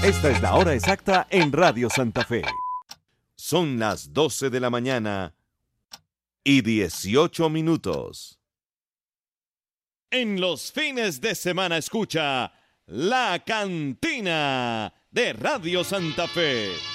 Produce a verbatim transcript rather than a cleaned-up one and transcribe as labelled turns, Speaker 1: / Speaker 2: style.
Speaker 1: Esta es la hora exacta en Radio Santa Fe. Son las doce de la mañana y dieciocho minutos. En los fines de semana escucha La Cantina de Radio Santa Fe.